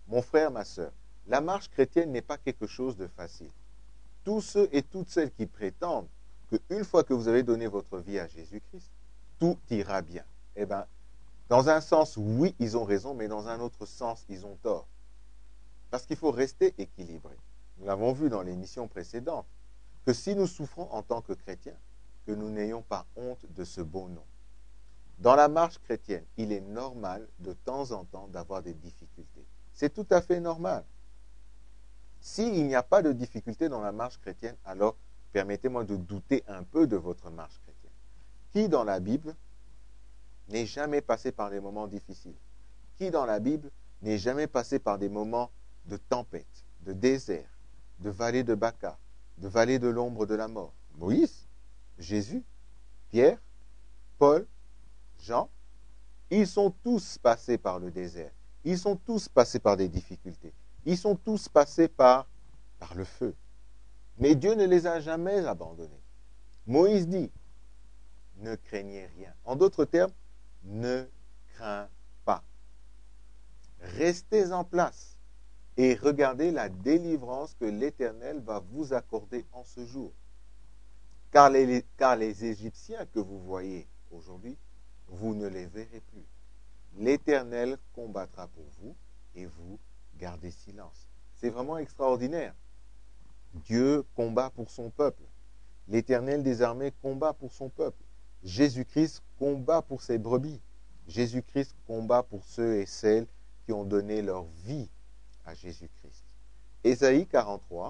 Mon frère, ma sœur, la marche chrétienne n'est pas quelque chose de facile. Tous ceux et toutes celles qui prétendent qu'une fois que vous avez donné votre vie à Jésus-Christ, tout ira bien. Eh bien, dans un sens, oui, ils ont raison, mais dans un autre sens, ils ont tort. Parce qu'il faut rester équilibré. Nous l'avons vu dans l'émission précédente, que si nous souffrons en tant que chrétiens, que nous n'ayons pas honte de ce beau nom. Dans la marche chrétienne, il est normal de temps en temps d'avoir des difficultés. C'est tout à fait normal. S'il n'y a pas de difficultés dans la marche chrétienne, alors permettez-moi de douter un peu de votre marche chrétienne. Qui dans la Bible n'est jamais passé par des moments difficiles? Qui dans la Bible n'est jamais passé par des moments de tempête, de désert, de vallée de Baca, de vallée de l'ombre de la mort? Moïse, Jésus, Pierre, Paul, Jean, ils sont tous passés par le désert. Ils sont tous passés par des difficultés. Ils sont tous passés par le feu. Mais Dieu ne les a jamais abandonnés. Moïse dit, ne craignez rien. En d'autres termes, ne crains pas. Restez en place et regardez la délivrance que l'Éternel va vous accorder en ce jour. Car les Égyptiens que vous voyez aujourd'hui, vous ne les verrez plus. L'Éternel combattra pour vous et vous gardez silence. C'est vraiment extraordinaire. Dieu combat pour son peuple. L'Éternel des armées combat pour son peuple. Jésus-Christ combat pour ses brebis. Jésus-Christ combat pour ceux et celles qui ont donné leur vie à Jésus-Christ. Ésaïe 43,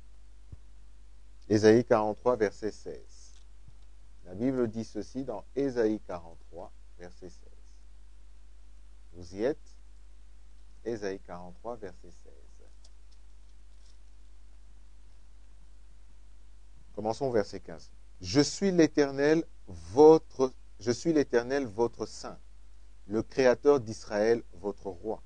verset 16. La Bible dit ceci dans Ésaïe 43, verset 16. Vous y êtes? Ésaïe 43, verset 16. Commençons au verset 15. Je suis l'Éternel, votre saint, le Créateur d'Israël, votre roi.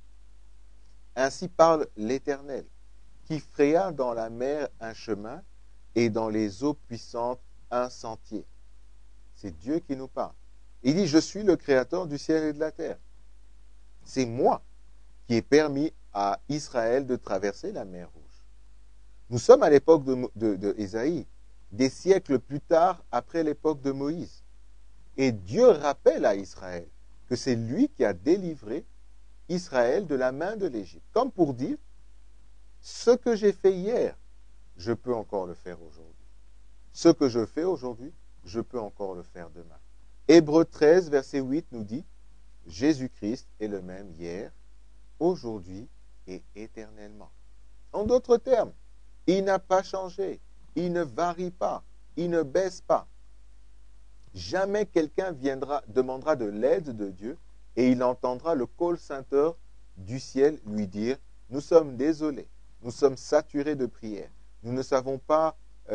Ainsi parle l'Éternel, qui fraya dans la mer un chemin et dans les eaux puissantes un sentier. C'est Dieu qui nous parle. Il dit, je suis le Créateur du ciel et de la terre. C'est moi qui ai permis à Israël de traverser la mer Rouge. Nous sommes à l'époque d'Ésaïe, des siècles plus tard, après l'époque de Moïse. Et Dieu rappelle à Israël que c'est lui qui a délivré Israël de la main de l'Égypte. Comme pour dire, ce que j'ai fait hier, je peux encore le faire aujourd'hui. Ce que je fais aujourd'hui, je peux encore le faire demain. Hébreux 13, verset 8 nous dit, Jésus-Christ est le même hier, aujourd'hui et éternellement. En d'autres termes, il n'a pas changé, il ne varie pas, il ne baisse pas. Jamais quelqu'un demandera de l'aide de Dieu et il entendra le call center du ciel lui dire, nous sommes désolés, nous sommes saturés de prières, nous ne savons pas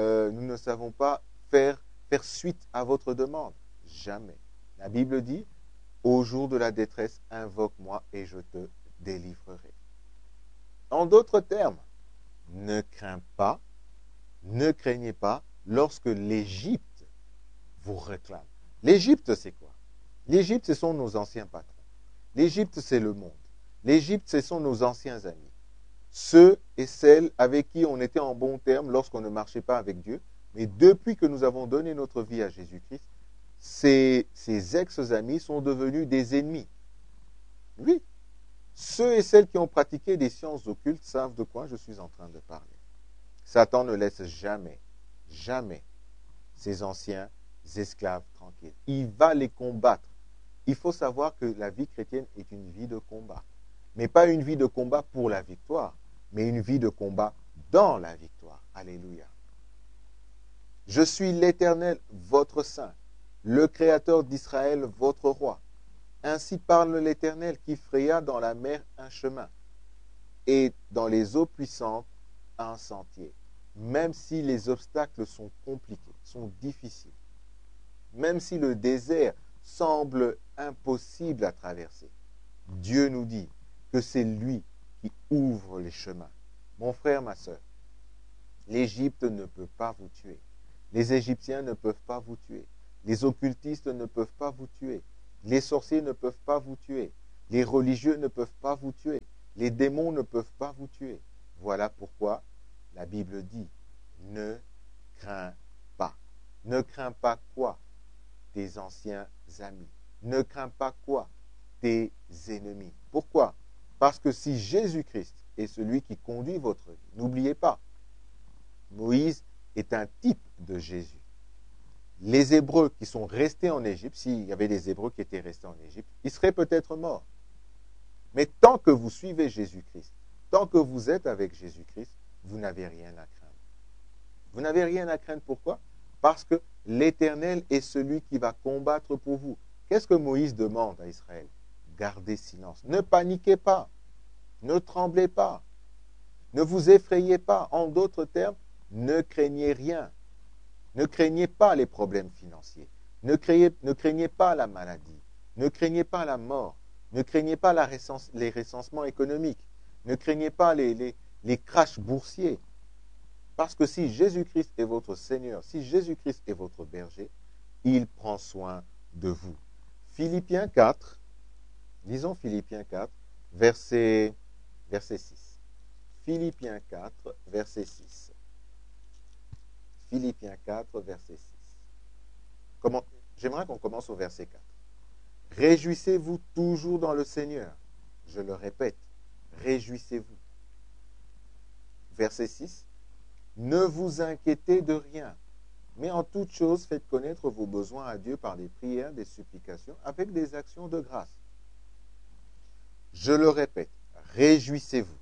faire suite à votre demande. Jamais. La Bible dit, au jour de la détresse, invoque-moi et je te délivrerai. En d'autres termes, ne crains pas, ne craignez pas lorsque l'Égypte vous réclame. L'Égypte, c'est quoi? L'Égypte, ce sont nos anciens patrons. L'Égypte, c'est le monde. L'Égypte, ce sont nos anciens amis. Ceux et celles avec qui on était en bon terme lorsqu'on ne marchait pas avec Dieu. Mais depuis que nous avons donné notre vie à Jésus-Christ, ces ex-amis sont devenus des ennemis. Oui. Ceux et celles qui ont pratiqué des sciences occultes savent de quoi je suis en train de parler. Satan ne laisse jamais, jamais ses anciens esclaves tranquilles. Il va les combattre. Il faut savoir que la vie chrétienne est une vie de combat. Mais pas une vie de combat pour la victoire, mais une vie de combat dans la victoire. Alléluia. Je suis l'Éternel, votre saint, le Créateur d'Israël, votre roi. Ainsi parle l'Éternel qui fraya dans la mer un chemin et dans les eaux puissantes un sentier. Même si les obstacles sont compliqués, sont difficiles, même si le désert semble impossible à traverser, Dieu nous dit que c'est lui qui ouvre les chemins. Mon frère, ma soeur, l'Égypte ne peut pas vous tuer. Les Égyptiens ne peuvent pas vous tuer. Les occultistes ne peuvent pas vous tuer. Les sorciers ne peuvent pas vous tuer. Les religieux ne peuvent pas vous tuer. Les démons ne peuvent pas vous tuer. Voilà pourquoi la Bible dit, ne crains pas. Ne crains pas quoi? Tes anciens amis. Ne crains pas quoi? Tes ennemis. Pourquoi? Parce que si Jésus-Christ est celui qui conduit votre vie, n'oubliez pas, Moïse est un type de Jésus. Les Hébreux qui sont restés en Égypte, s'il y avait des Hébreux qui étaient restés en Égypte, ils seraient peut-être morts. Mais tant que vous suivez Jésus-Christ, tant que vous êtes avec Jésus-Christ, vous n'avez rien à craindre. Vous n'avez rien à craindre, pourquoi? Parce que l'Éternel est celui qui va combattre pour vous. Qu'est-ce que Moïse demande à Israël? Gardez silence. Ne paniquez pas. Ne tremblez pas. Ne vous effrayez pas. En d'autres termes, ne craignez rien. Ne craignez pas les problèmes financiers. Ne craignez pas la maladie. Ne craignez pas la mort. Ne craignez pas les recensements économiques. Ne craignez pas les crashs boursiers. Parce que si Jésus-Christ est votre Seigneur, si Jésus-Christ est votre berger, il prend soin de vous. Philippiens 4, lisons Philippiens 4, verset 6. Philippiens 4, verset 6. Philippiens 4, verset 6. J'aimerais qu'on commence au verset 4. Réjouissez-vous toujours dans le Seigneur. Je le répète, réjouissez-vous. Verset 6. Ne vous inquiétez de rien, mais en toute chose faites connaître vos besoins à Dieu par des prières, des supplications, avec des actions de grâce. Je le répète, réjouissez-vous.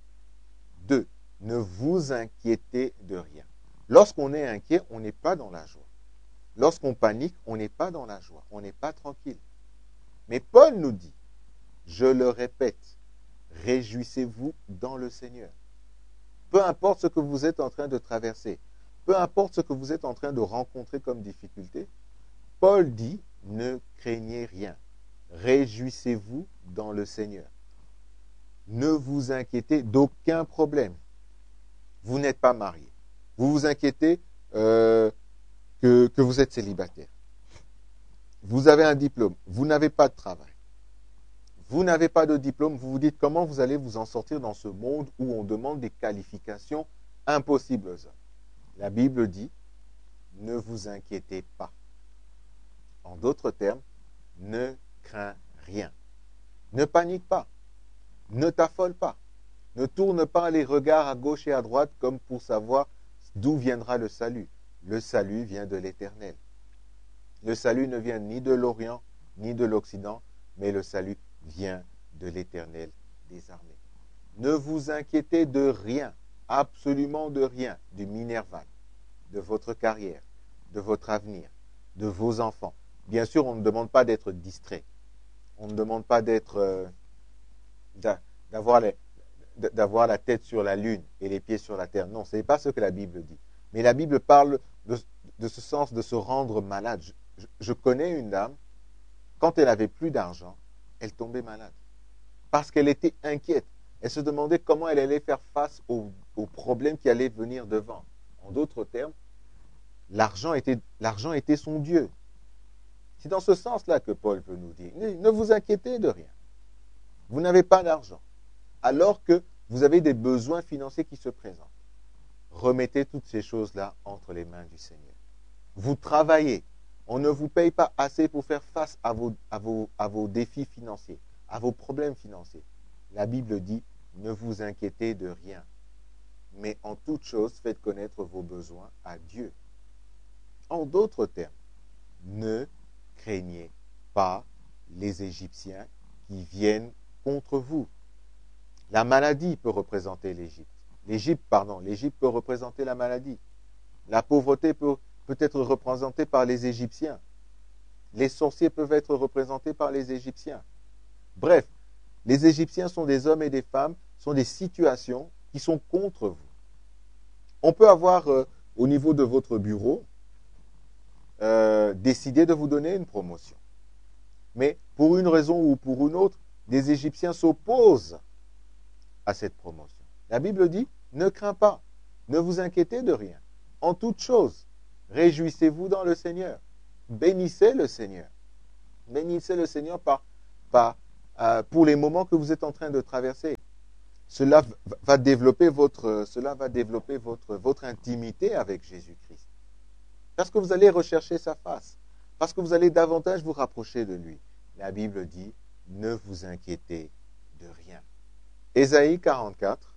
2. Ne vous inquiétez de rien. Lorsqu'on est inquiet, on n'est pas dans la joie. Lorsqu'on panique, on n'est pas dans la joie, on n'est pas tranquille. Mais Paul nous dit, je le répète, réjouissez-vous dans le Seigneur. Peu importe ce que vous êtes en train de traverser, peu importe ce que vous êtes en train de rencontrer comme difficulté, Paul dit, ne craignez rien. Réjouissez-vous dans le Seigneur. Ne vous inquiétez d'aucun problème. Vous n'êtes pas marié. Vous vous inquiétez que vous êtes célibataire. Vous avez un diplôme. Vous n'avez pas de travail. Vous n'avez pas de diplôme. Vous vous dites comment vous allez vous en sortir dans ce monde où on demande des qualifications impossibles aux hommes. La Bible dit, ne vous inquiétez pas. En d'autres termes, ne crains rien. Ne panique pas. Ne t'affole pas. Ne tourne pas les regards à gauche et à droite comme pour savoir d'où viendra le salut. Le salut vient de l'Éternel. Le salut ne vient ni de l'Orient, ni de l'Occident, mais le salut vient de l'Éternel des armées. Ne vous inquiétez de rien, absolument de rien, du Minerval, de votre carrière, de votre avenir, de vos enfants. Bien sûr, on ne demande pas d'être distrait. On ne demande pas d'avoir la tête sur la lune et les pieds sur la terre. Non, ce n'est pas ce que la Bible dit. Mais la Bible parle de ce sens de se rendre malade. Je connais une dame, quand elle n'avait plus d'argent, elle tombait malade. Parce qu'elle était inquiète. Elle se demandait comment elle allait faire face aux problèmes qui allaient venir devant. En d'autres termes, l'argent était son Dieu. C'est dans ce sens-là que Paul veut nous dire. Ne vous inquiétez de rien. Vous n'avez pas d'argent. Alors que vous avez des besoins financiers qui se présentent. Remettez toutes ces choses-là entre les mains du Seigneur. Vous travaillez. On ne vous paye pas assez pour faire face à vos défis financiers, à vos problèmes financiers. La Bible dit, ne vous inquiétez de rien. Mais en toute chose, faites connaître vos besoins à Dieu. En d'autres termes, ne craignez pas les Égyptiens qui viennent contre vous. La maladie peut représenter l'Égypte. L'Égypte peut représenter la maladie. La pauvreté peut être représentée par les Égyptiens. Les sorciers peuvent être représentés par les Égyptiens. Bref, les Égyptiens sont des hommes et des femmes, sont des situations qui sont contre vous. On peut avoir, au niveau de votre bureau, décidé de vous donner une promotion. Mais pour une raison ou pour une autre, des Égyptiens s'opposent à cette promotion. La Bible dit, ne crains pas, ne vous inquiétez de rien. En toute chose, réjouissez-vous dans le Seigneur. Bénissez le Seigneur. Bénissez le Seigneur pour les moments que vous êtes en train de traverser. cela va développer votre intimité avec Jésus-Christ. Parce que vous allez rechercher sa face. Parce que vous allez davantage vous rapprocher de lui. La Bible dit, ne vous inquiétez de rien. Ésaïe 44,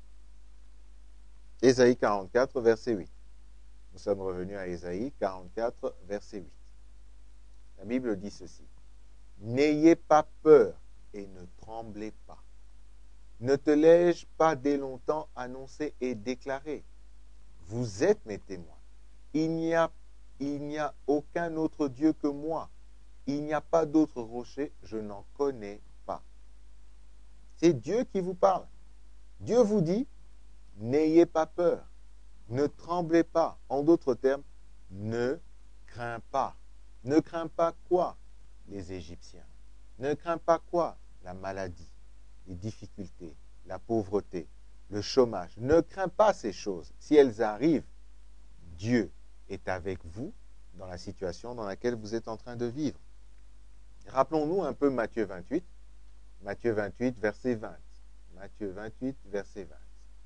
verset 8. Nous sommes revenus à Ésaïe 44, verset 8. La Bible dit ceci. N'ayez pas peur et ne tremblez pas. Ne te l'ai-je pas dès longtemps annoncé et déclaré? Vous êtes mes témoins. Il n'y a aucun autre Dieu que moi. Il n'y a pas d'autre rocher, je n'en connais pas. C'est Dieu qui vous parle. Dieu vous dit, n'ayez pas peur, ne tremblez pas. En d'autres termes, ne crains pas. Ne crains pas quoi? Les Égyptiens. Ne crains pas quoi? La maladie, les difficultés, la pauvreté, le chômage. Ne crains pas ces choses. Si elles arrivent, Dieu est avec vous dans la situation dans laquelle vous êtes en train de vivre. Rappelons-nous un peu Matthieu 28. Matthieu 28, verset 20. Matthieu 28, verset 20.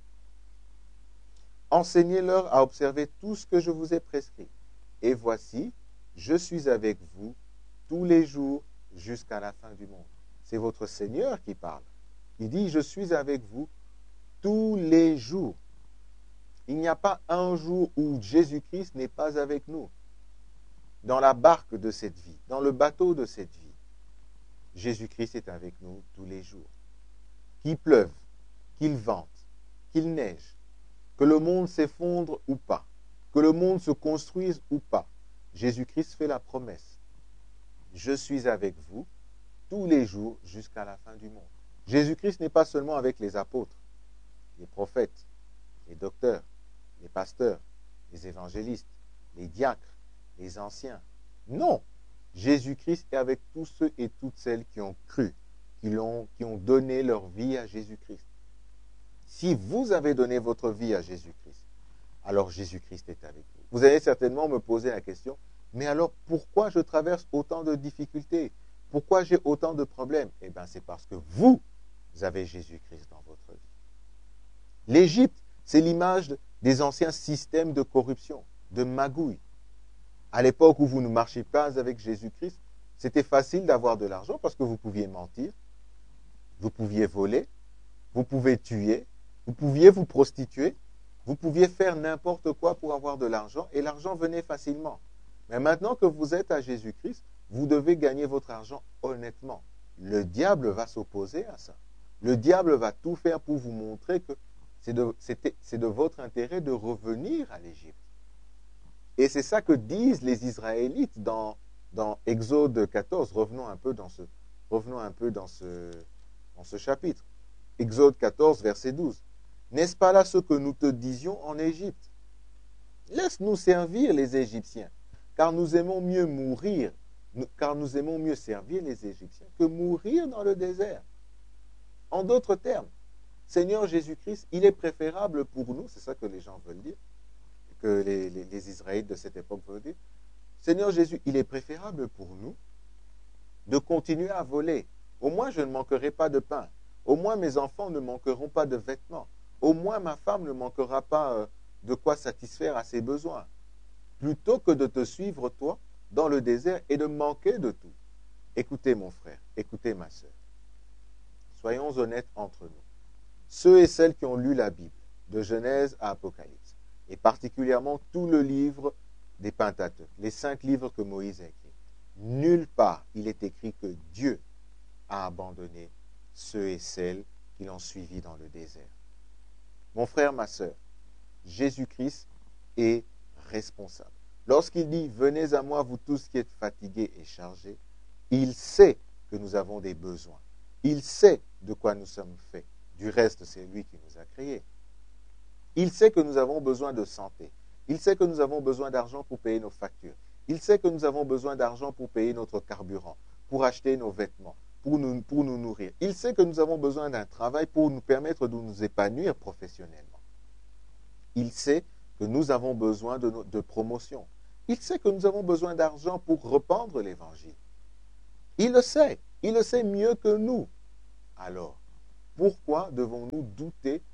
Enseignez-leur à observer tout ce que je vous ai prescrit. Et voici, je suis avec vous tous les jours jusqu'à la fin du monde. C'est votre Seigneur qui parle. Il dit, je suis avec vous tous les jours. Il n'y a pas un jour où Jésus-Christ n'est pas avec nous. Dans la barque de cette vie, dans le bateau de cette vie, Jésus-Christ est avec nous tous les jours. Qu'il pleuve, qu'il vente, qu'il neige, que le monde s'effondre ou pas, que le monde se construise ou pas, Jésus-Christ fait la promesse. Je suis avec vous tous les jours jusqu'à la fin du monde. Jésus-Christ n'est pas seulement avec les apôtres, les prophètes, les docteurs, les pasteurs, les évangélistes, les diacres, les anciens. Non, Jésus-Christ est avec tous ceux et toutes celles qui ont cru, qui ont donné leur vie à Jésus-Christ. Si vous avez donné votre vie à Jésus-Christ, alors Jésus-Christ est avec vous. Vous allez certainement me poser la question, mais alors pourquoi je traverse autant de difficultés? Pourquoi j'ai autant de problèmes? Eh bien, c'est parce que vous avez Jésus-Christ dans votre vie. L'Égypte, c'est l'image des anciens systèmes de corruption, de magouille. À l'époque où vous ne marchiez pas avec Jésus-Christ, c'était facile d'avoir de l'argent parce que vous pouviez mentir, vous pouviez voler, vous pouvez tuer, vous pouviez vous prostituer, vous pouviez faire n'importe quoi pour avoir de l'argent et l'argent venait facilement. Mais maintenant que vous êtes à Jésus-Christ, vous devez gagner votre argent honnêtement. Le diable va s'opposer à ça. Le diable va tout faire pour vous montrer que c'est de votre intérêt de revenir à l'Égypte. Et c'est ça que disent les Israélites dans Exode 14. Revenons un peu dans ce chapitre. Exode 14, verset 12. N'est-ce pas là ce que nous te disions en Égypte? Laisse-nous servir les Égyptiens, car nous aimons mieux servir les Égyptiens que mourir dans le désert. En d'autres termes, Seigneur Jésus-Christ, il est préférable pour nous, c'est ça que les gens veulent dire, que les Israélites de cette époque veulent dire, Seigneur Jésus, il est préférable pour nous de continuer à voler. Au moins, je ne manquerai pas de pain. Au moins, mes enfants ne manqueront pas de vêtements. Au moins, ma femme ne manquera pas de quoi satisfaire à ses besoins. Plutôt que de te suivre, toi, dans le désert et de manquer de tout. Écoutez, mon frère, écoutez, ma sœur. Soyons honnêtes entre nous. Ceux et celles qui ont lu la Bible, de Genèse à Apocalypse, et particulièrement tout le livre des Pentateuques, les 5 livres que Moïse a écrits, nulle part il est écrit que Dieu a abandonné ceux et celles qui l'ont suivi dans le désert. Mon frère, ma sœur, Jésus-Christ est responsable. Lorsqu'il dit « Venez à moi, vous tous qui êtes fatigués et chargés », il sait que nous avons des besoins. Il sait de quoi nous sommes faits. Du reste, c'est lui qui nous a créés. Il sait que nous avons besoin de santé. Il sait que nous avons besoin d'argent pour payer nos factures. Il sait que nous avons besoin d'argent pour payer notre carburant, pour acheter nos vêtements, pour nous nourrir. Il sait que nous avons besoin d'un travail pour nous permettre de nous épanouir professionnellement. Il sait que nous avons besoin de promotion. Il sait que nous avons besoin d'argent pour répandre l'Évangile. Il le sait mieux que nous. Alors, pourquoi devons-nous douter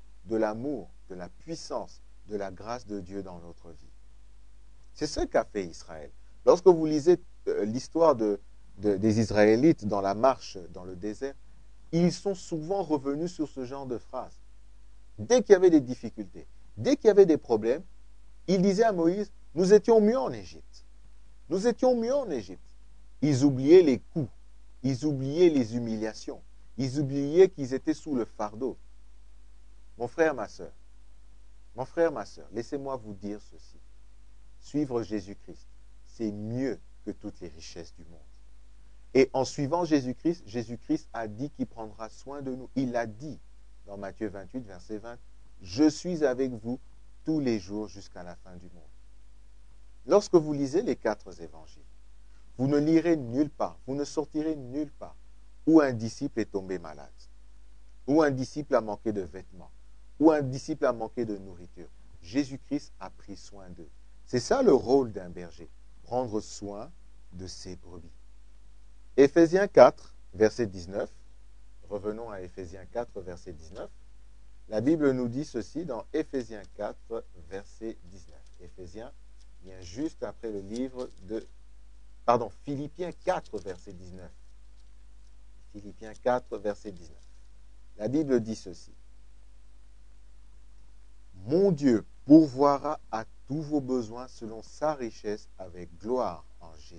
l'amour, de la puissance, de la grâce de Dieu dans notre vie. C'est ce qu'a fait Israël. Lorsque vous lisez l'histoire des Israélites dans la marche dans le désert, ils sont souvent revenus sur ce genre de phrase. Dès qu'il y avait des difficultés, dès qu'il y avait des problèmes, ils disaient à Moïse, nous étions mieux en Égypte. Nous étions mieux en Égypte. Ils oubliaient les coups, ils oubliaient les humiliations, ils oubliaient qu'ils étaient sous le fardeau. Mon frère, ma soeur, laissez-moi vous dire ceci. Suivre Jésus-Christ, c'est mieux que toutes les richesses du monde. Et en suivant Jésus-Christ, Jésus-Christ a dit qu'il prendra soin de nous. Il l'a dit dans Matthieu 28, verset 20, « Je suis avec vous tous les jours jusqu'à la fin du monde. » Lorsque vous lisez les 4 évangiles, vous ne lirez nulle part, vous ne sortirez nulle part où un disciple est tombé malade, où un disciple a manqué de vêtements, où un disciple a manqué de nourriture. Jésus-Christ a pris soin d'eux. C'est ça le rôle d'un berger, prendre soin de ses brebis. Éphésiens 4, verset 19. Revenons à Éphésiens 4, verset 19. La Bible nous dit ceci dans Éphésiens 4, verset 19. Éphésiens vient juste après le livre de... Pardon, Philippiens 4, verset 19. Philippiens 4, verset 19. La Bible dit ceci. « Mon Dieu pourvoira à tous vos besoins selon sa richesse avec gloire en Jésus-Christ. »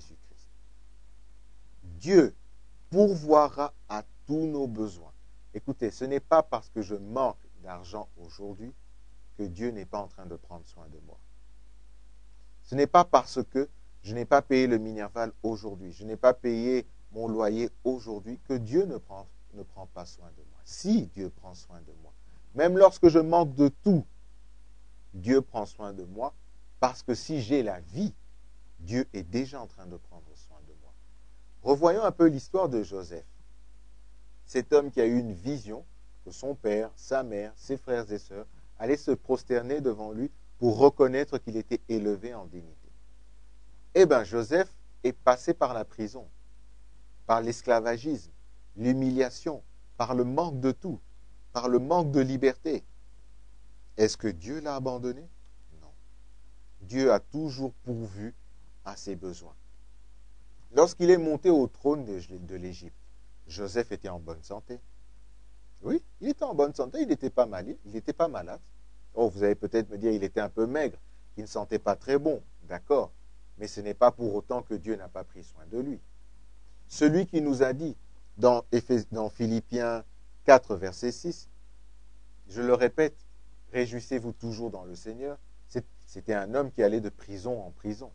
Dieu pourvoira à tous nos besoins. Écoutez, ce n'est pas parce que je manque d'argent aujourd'hui que Dieu n'est pas en train de prendre soin de moi. Ce n'est pas parce que je n'ai pas payé le Minerval aujourd'hui, je n'ai pas payé mon loyer aujourd'hui que Dieu ne prend pas soin de moi. Si Dieu prend soin de moi, même lorsque je manque de tout, Dieu prend soin de moi parce que si j'ai la vie, Dieu est déjà en train de prendre soin de moi. Revoyons un peu l'histoire de Joseph. Cet homme qui a eu une vision que son père, sa mère, ses frères et sœurs allaient se prosterner devant lui pour reconnaître qu'il était élevé en dignité. Eh bien, Joseph est passé par la prison, par l'esclavagisme, l'humiliation, par le manque de tout, par le manque de liberté. Est-ce que Dieu l'a abandonné? Non. Dieu a toujours pourvu à ses besoins. Lorsqu'il est monté au trône de l'Égypte, Joseph était en bonne santé. Oui, il était en bonne santé, il n'était pas malade. Oh, vous allez peut-être me dire, il était un peu maigre, il ne sentait pas très bon. D'accord, mais ce n'est pas pour autant que Dieu n'a pas pris soin de lui. Celui qui nous a dit dans Philippiens 4, verset 6, je le répète, réjouissez-vous toujours dans le Seigneur. C'était un homme qui allait de prison en prison.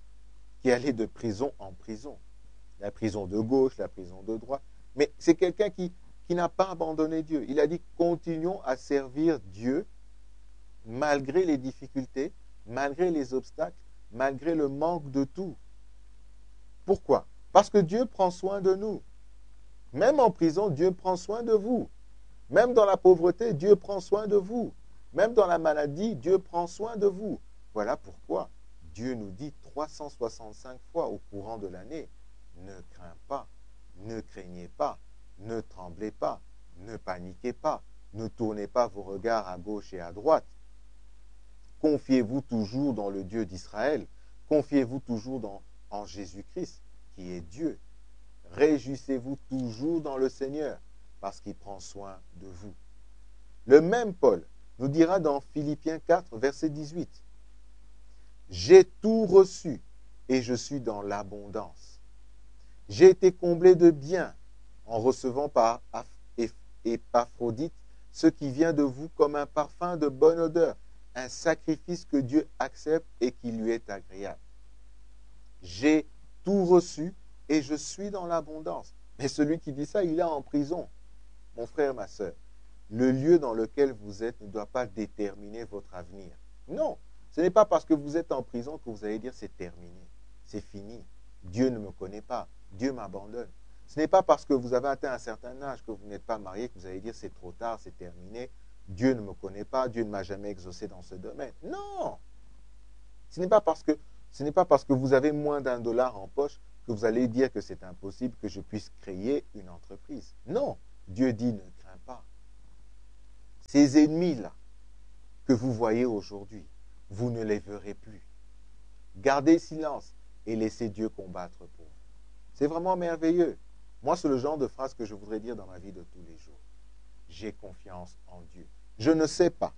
La prison de gauche, la prison de droite. Mais c'est quelqu'un qui n'a pas abandonné Dieu. Il a dit, continuons à servir Dieu malgré les difficultés, malgré les obstacles, malgré le manque de tout. Pourquoi? Parce que Dieu prend soin de nous. Même en prison, Dieu prend soin de vous. Même dans la pauvreté, Dieu prend soin de vous. Même dans la maladie, Dieu prend soin de vous. Voilà pourquoi Dieu nous dit 365 fois au courant de l'année, ne crains pas, ne craignez pas, ne tremblez pas, ne paniquez pas, ne tournez pas vos regards à gauche et à droite. Confiez-vous toujours dans le Dieu d'Israël, confiez-vous toujours en Jésus-Christ, qui est Dieu. Réjouissez-vous toujours dans le Seigneur, parce qu'il prend soin de vous. Le même Paul nous dira dans Philippiens 4, verset 18, « J'ai tout reçu et je suis dans l'abondance. J'ai été comblé de bien en recevant par Épaphrodite ce qui vient de vous comme un parfum de bonne odeur, un sacrifice que Dieu accepte et qui lui est agréable. J'ai tout reçu et je suis dans l'abondance. » Mais celui qui dit ça, il est en prison. Mon frère, ma soeur, le lieu dans lequel vous êtes ne doit pas déterminer votre avenir. Non, ce n'est pas parce que vous êtes en prison que vous allez dire c'est terminé, c'est fini. Dieu ne me connaît pas, Dieu m'abandonne. Ce n'est pas parce que vous avez atteint un certain âge que vous n'êtes pas marié que vous allez dire c'est trop tard, c'est terminé. Dieu ne me connaît pas, Dieu ne m'a jamais exaucé dans ce domaine. Non, ce n'est pas parce que vous avez moins d'$1 en poche que vous allez dire que c'est impossible que je puisse créer une entreprise. Non, Dieu dit ne crains pas. Ces ennemis-là, que vous voyez aujourd'hui, vous ne les verrez plus. Gardez silence et laissez Dieu combattre pour vous. C'est vraiment merveilleux. Moi, c'est le genre de phrase que je voudrais dire dans ma vie de tous les jours. J'ai confiance en Dieu. Je ne sais pas.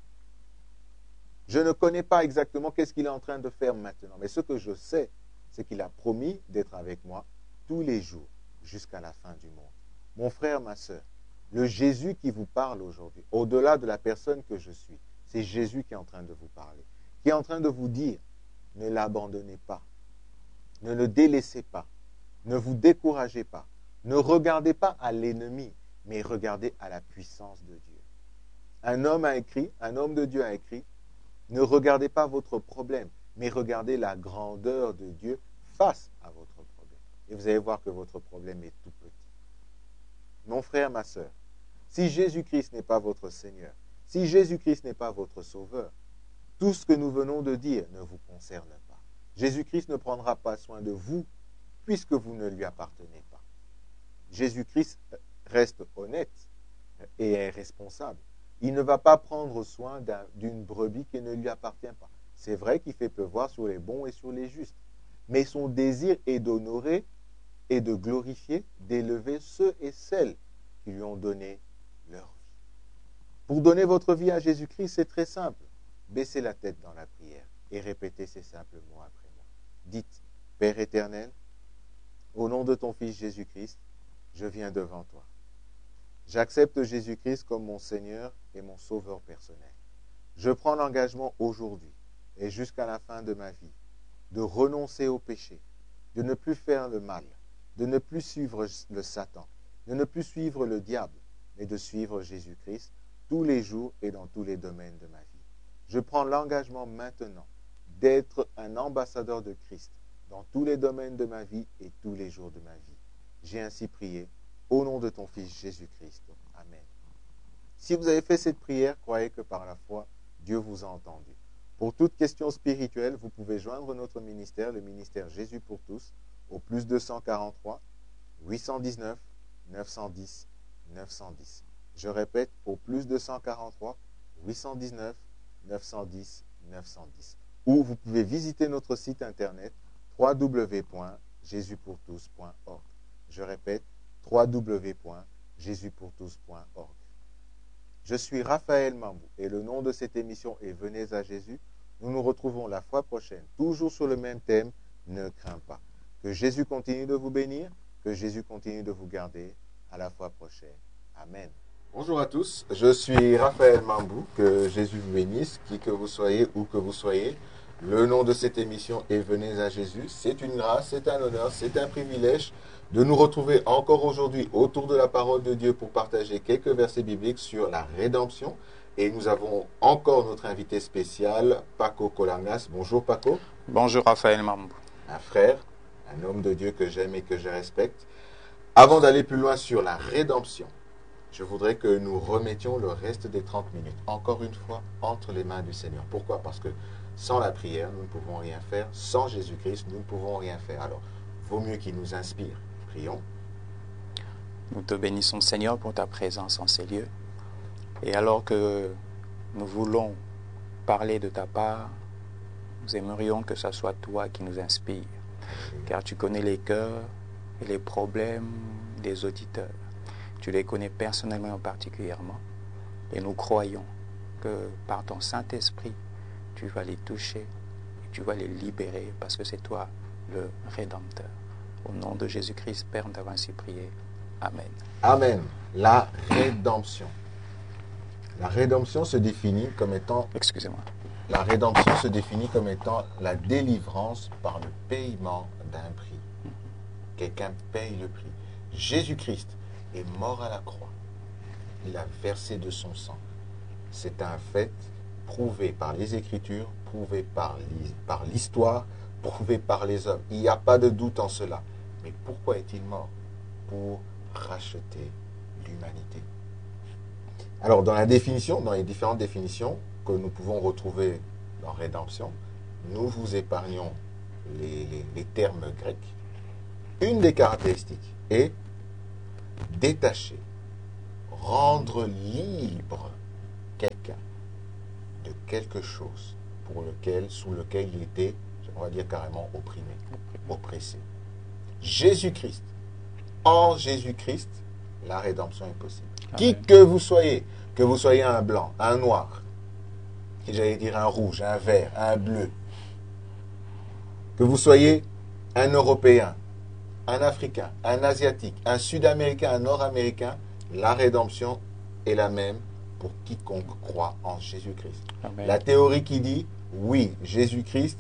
Je ne connais pas exactement qu'est-ce qu'il est en train de faire maintenant. Mais ce que je sais, c'est qu'il a promis d'être avec moi tous les jours jusqu'à la fin du monde. Mon frère, ma soeur, le Jésus qui vous parle aujourd'hui, au-delà de la personne que je suis, c'est Jésus qui est en train de vous parler, qui est en train de vous dire, ne l'abandonnez pas, ne le délaissez pas, ne vous découragez pas, ne regardez pas à l'ennemi, mais regardez à la puissance de Dieu. Un homme de Dieu a écrit, ne regardez pas votre problème, mais regardez la grandeur de Dieu face à votre problème. Et vous allez voir que votre problème est tout petit. Mon frère, ma soeur, si Jésus-Christ n'est pas votre Seigneur, si Jésus-Christ n'est pas votre Sauveur, tout ce que nous venons de dire ne vous concerne pas. Jésus-Christ ne prendra pas soin de vous puisque vous ne lui appartenez pas. Jésus-Christ reste honnête et est responsable. Il ne va pas prendre soin d'une brebis qui ne lui appartient pas. C'est vrai qu'il fait pleuvoir sur les bons et sur les justes. Mais son désir est d'honorer et de glorifier, d'élever ceux et celles qui lui ont donné leur vie. Pour donner votre vie à Jésus-Christ, c'est très simple. Baissez la tête dans la prière et répétez ces simples mots après moi. Dites, Père éternel, au nom de ton Fils Jésus-Christ, je viens devant toi. J'accepte Jésus-Christ comme mon Seigneur et mon Sauveur personnel. Je prends l'engagement aujourd'hui et jusqu'à la fin de ma vie de renoncer au péché, de ne plus faire le mal, de ne plus suivre le Satan, de ne plus suivre le diable, mais de suivre Jésus-Christ tous les jours et dans tous les domaines de ma vie. Je prends l'engagement maintenant d'être un ambassadeur de Christ dans tous les domaines de ma vie et tous les jours de ma vie. J'ai ainsi prié au nom de ton Fils Jésus-Christ. Amen. Si vous avez fait cette prière, croyez que par la foi, Dieu vous a entendu. Pour toute question spirituelle, vous pouvez joindre notre ministère, le ministère Jésus pour tous, au plus 243 819 910 910. Je répète, au plus 243 819 910 910. Ou vous pouvez visiter notre site internet www.jesuspourtous.org. Je répète, www.jesuspourtous.org. Je suis Raphaël Mambou et le nom de cette émission est Venez à Jésus. Nous nous retrouvons la fois prochaine, toujours sur le même thème, ne crains pas. Que Jésus continue de vous bénir, que Jésus continue de vous garder. À la fois prochaine. Amen. Bonjour à tous, je suis Raphaël Mambou, que Jésus vous bénisse, qui que vous soyez, où que vous soyez. Le nom de cette émission est Venez à Jésus. C'est une grâce, c'est un honneur, c'est un privilège de nous retrouver encore aujourd'hui autour de la parole de Dieu pour partager quelques versets bibliques sur la rédemption. Et nous avons encore notre invité spécial, Paco Colangas. Bonjour Paco. Bonjour Raphaël Mambou. Un frère, un homme de Dieu que j'aime et que je respecte. Avant d'aller plus loin sur la rédemption, je voudrais que nous remettions le reste des 30 minutes, encore une fois, entre les mains du Seigneur. Pourquoi? Parce que sans la prière, nous ne pouvons rien faire. Sans Jésus-Christ, nous ne pouvons rien faire. Alors, vaut mieux qu'il nous inspire. Prions. Nous te bénissons, Seigneur, pour ta présence en ces lieux. Et alors que nous voulons parler de ta part, nous aimerions que ce soit toi qui nous inspire, car tu connais les cœurs et les problèmes des auditeurs. Tu les connais personnellement particulièrement. Et nous croyons que par ton Saint-Esprit, tu vas les toucher et tu vas les libérer parce que c'est toi le Rédempteur. Au nom de Jésus-Christ, Père, nous t'avons ainsi prié. Amen. Amen. La rédemption. La rédemption se définit comme étant... Excusez-moi. La rédemption se définit comme étant la délivrance par le paiement d'un prix. Quelqu'un paye le prix. Jésus-Christ est mort à la croix. Il a versé de son sang. C'est un fait prouvé par les Écritures, prouvé par l'histoire, prouvé par les hommes. Il n'y a pas de doute en cela. Mais pourquoi est-il mort? Pour racheter l'humanité. Alors, dans la définition, dans les différentes définitions que nous pouvons retrouver dans rédemption, nous vous épargnons les termes grecs. Une des caractéristiques est détacher, rendre libre quelqu'un de quelque chose sous lequel il était, on va dire carrément opprimé, oppressé. Jésus-Christ. En Jésus-Christ, la rédemption est possible. Amen. Qui que vous soyez un blanc, un noir, j'allais dire un rouge, un vert, un bleu, que vous soyez un Européen, un Africain, un Asiatique, un Sud-Américain, un Nord-Américain, la rédemption est la même pour quiconque croit en Jésus-Christ. Amen. La théorie qui dit, oui, Jésus-Christ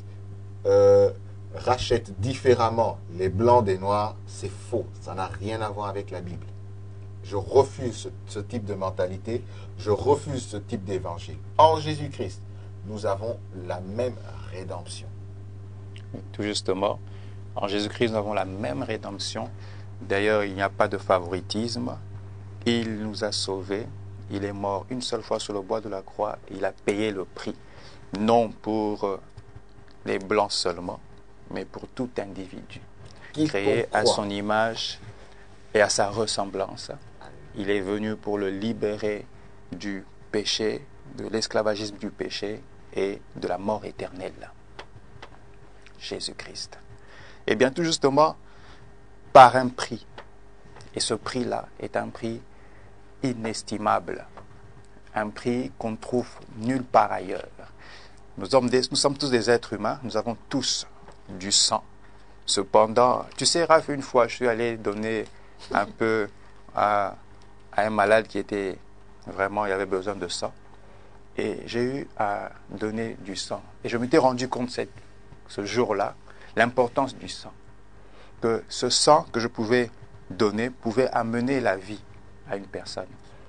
rachète différemment les blancs des noirs, c'est faux. Ça n'a rien à voir avec la Bible. Je refuse ce type de mentalité. Je refuse ce type d'évangile. En Jésus-Christ, nous avons la même rédemption. Tout justement, en Jésus-Christ, nous avons la même rédemption. D'ailleurs, il n'y a pas de favoritisme. Il nous a sauvés. Il est mort une seule fois sur le bois de la croix. Il a payé le prix. Non pour les blancs seulement, mais pour tout individu. Créé à son image et à sa ressemblance. Il est venu pour le libérer du péché, de l'esclavagisme du péché et de la mort éternelle. Jésus-Christ. Et bien tout justement, par un prix. Et ce prix-là est un prix inestimable. Un prix qu'on ne trouve nulle part ailleurs. Nous sommes tous des êtres humains, nous avons tous du sang. Cependant, tu sais, Raph, une fois, je suis allé donner un peu à un malade qui était vraiment, il avait besoin de sang. Et j'ai eu à donner du sang. Et je m'étais rendu compte ce jour-là, l'importance du sang. Que ce sang que je pouvais donner pouvait amener la vie à une personne.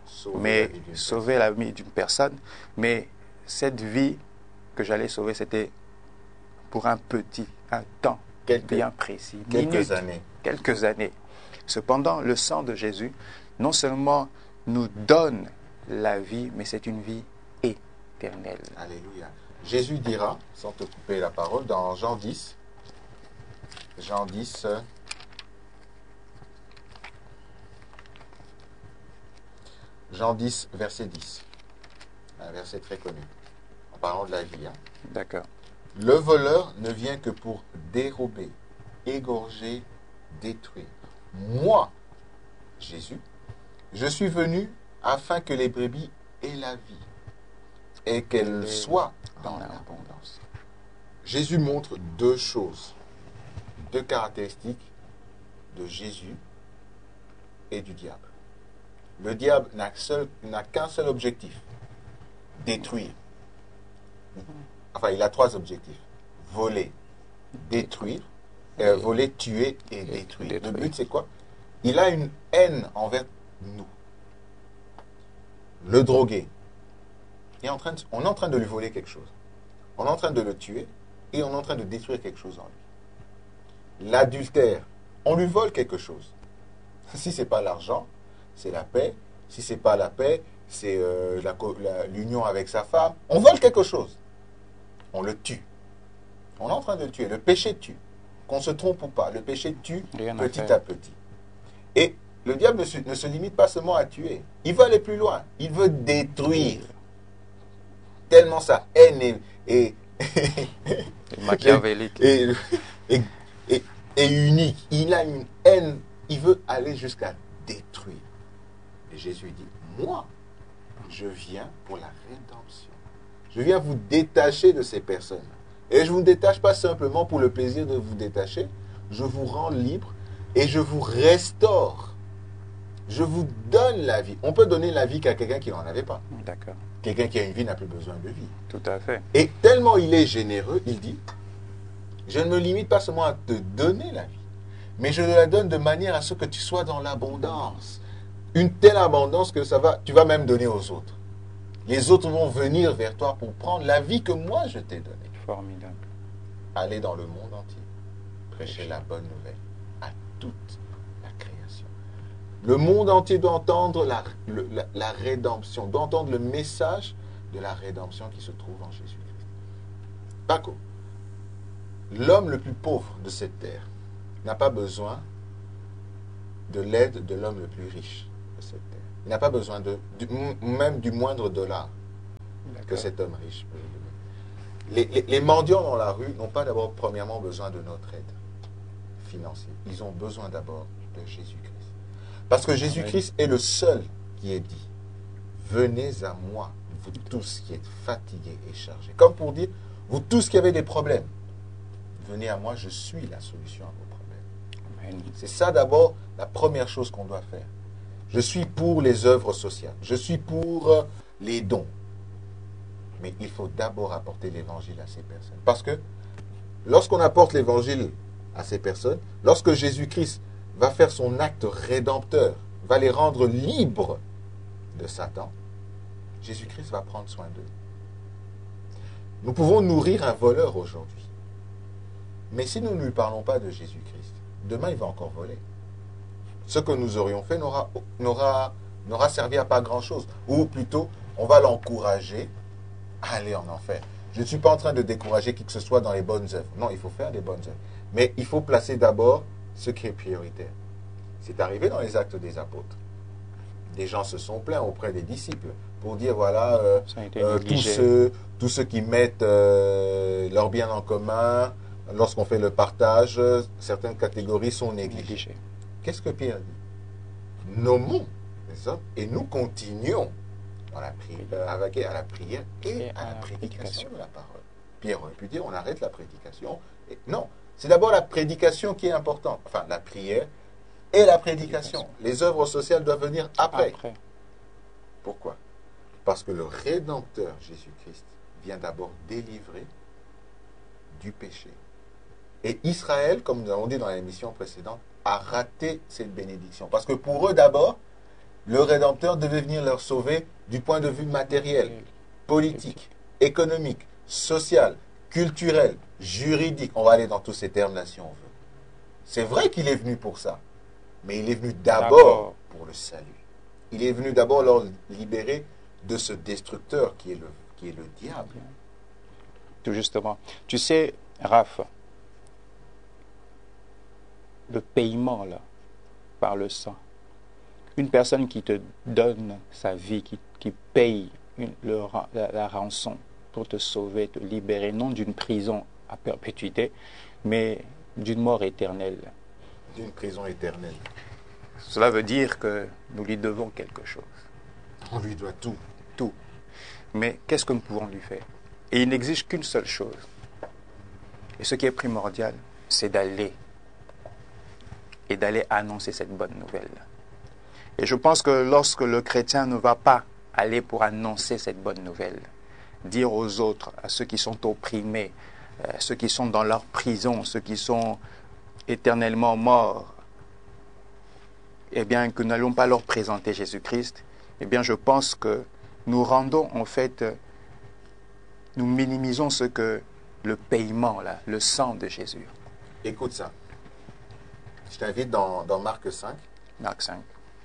Sauver la vie d'une personne. Mais cette vie que j'allais sauver, c'était pour un temps bien précis. Quelques années. Cependant, le sang de Jésus, non seulement nous donne la vie, mais c'est une vie éternelle. Alléluia. Jésus dira, sans te couper la parole, dans Jean 10, verset 10. Un verset très connu. En parlant de la vie. D'accord. Le voleur ne vient que pour dérober, égorger, détruire. Moi, Jésus, je suis venu afin que les brebis aient la vie et qu'elles soient dans l'abondance. Jésus montre deux choses, deux caractéristiques de Jésus et du diable. Le diable n'a qu'un seul objectif, détruire. Enfin, il a trois objectifs. Voler, détruire, voler, tuer et détruire. Le but, c'est quoi? Il a une haine envers nous. Le droguer. On est en train de lui voler quelque chose. On est en train de le tuer et on est en train de détruire quelque chose en lui. L'adultère. On lui vole quelque chose. Si ce n'est pas l'argent, c'est la paix. Si ce n'est pas la paix, c'est l'union avec sa femme. On vole quelque chose. On le tue. On est en train de le tuer. Le péché tue. Qu'on se trompe ou pas, le péché tue petit à petit. Et le diable ne se limite pas seulement à tuer. Il veut aller plus loin. Il veut détruire. Tellement sa haine est machiavélique. Et unique. Il a une haine. Il veut aller jusqu'à détruire. Et Jésus dit, moi, je viens pour la rédemption. Je viens vous détacher de ces personnes. Et je ne vous détache pas simplement pour le plaisir de vous détacher. Je vous rends libre et je vous restaure. Je vous donne la vie. On peut donner la vie qu'à quelqu'un qui n'en avait pas. D'accord. Quelqu'un qui a une vie n'a plus besoin de vie. Tout à fait. Et tellement il est généreux, il dit, je ne me limite pas seulement à te donner la vie, mais je te la donne de manière à ce que tu sois dans l'abondance. Une telle abondance que tu vas même donner aux autres. Les autres vont venir vers toi pour prendre la vie que moi je t'ai donnée. Formidable. Aller dans le monde entier, prêcher la bonne nouvelle à toute la création. Le monde entier doit entendre la rédemption, doit entendre le message de la rédemption qui se trouve en Jésus-Christ. Paco, l'homme le plus pauvre de cette terre n'a pas besoin de l'aide de l'homme le plus riche de cette terre. Il n'a pas besoin même du moindre dollar. que cet homme riche peut lui donner. Les mendiants dans la rue n'ont pas d'abord, premièrement, besoin de notre aide financière. Ils ont besoin d'abord de Jésus-Christ. Parce que Jésus-Christ est le seul qui est dit, venez à moi, vous tous qui êtes fatigués et chargés. Comme pour dire, vous tous qui avez des problèmes, venez à moi, je suis la solution à vos problèmes. Amen. C'est ça d'abord la première chose qu'on doit faire. Je suis pour les œuvres sociales, je suis pour les dons. Mais il faut d'abord apporter l'évangile à ces personnes. Parce que lorsqu'on apporte l'évangile à ces personnes, lorsque Jésus-Christ va faire son acte rédempteur, va les rendre libres de Satan, Jésus-Christ va prendre soin d'eux. Nous pouvons nourrir un voleur aujourd'hui. Mais si nous ne lui parlons pas de Jésus-Christ, demain il va encore voler. Ce que nous aurions fait n'aura servi à pas grand-chose. Ou plutôt, on va l'encourager à aller en enfer. Je ne suis pas en train de décourager qui que ce soit dans les bonnes œuvres. Non, il faut faire des bonnes œuvres. Mais il faut placer d'abord ce qui est prioritaire. C'est arrivé dans les Actes des Apôtres. Des gens se sont plaints auprès des disciples pour dire, voilà, tous ceux qui mettent leurs biens en commun, lorsqu'on fait le partage, certaines catégories sont négligées. Qu'est-ce que Pierre dit? Nommons les hommes et nous continuons dans la à la prière et à la prédication de la parole. Pierre aurait pu dire, on arrête la prédication. Et non, c'est d'abord la prédication qui est importante. Enfin, la prière et la prédication. Les œuvres sociales doivent venir après. Pourquoi? Parce que le Rédempteur Jésus-Christ vient d'abord délivrer du péché. Et Israël, comme nous avons dit dans l'émission précédente, a raté cette bénédiction. Parce que pour eux d'abord, le Rédempteur devait venir leur sauver du point de vue matériel, politique, économique, social, culturel, juridique. On va aller dans tous ces termes-là si on veut. C'est vrai qu'il est venu pour ça. Mais il est venu d'abord pour le salut. Il est venu d'abord leur libérer de ce destructeur qui est le diable. Tout justement. Tu sais, Raph, le paiement là, par le sang, une personne qui te donne sa vie, qui paye la rançon pour te sauver, te libérer, non d'une prison à perpétuité, mais d'une mort éternelle. D'une prison éternelle. Cela veut dire que nous lui devons quelque chose. On lui doit tout. Tout. Mais qu'est-ce que nous pouvons lui faire? Et il n'exige qu'une seule chose. Et ce qui est primordial, c'est d'aller annoncer cette bonne nouvelle. Et je pense que lorsque le chrétien ne va pas aller pour annoncer cette bonne nouvelle, dire aux autres, à ceux qui sont opprimés, ceux qui sont dans leur prison, ceux qui sont éternellement morts, eh bien, que nous n'allons pas leur présenter Jésus-Christ, eh bien, je pense que nous rendons, en fait, nous minimisons ce que le paiement, là, le sang de Jésus. Écoute ça. Je t'invite dans Marc 5. Marc 5.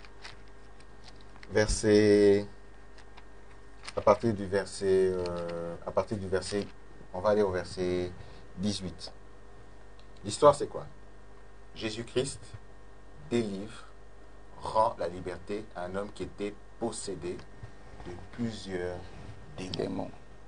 À partir du verset, on va aller au verset 18. L'histoire, c'est quoi? Jésus-Christ délivre, rend la liberté à un homme qui était possédé de plusieurs démons.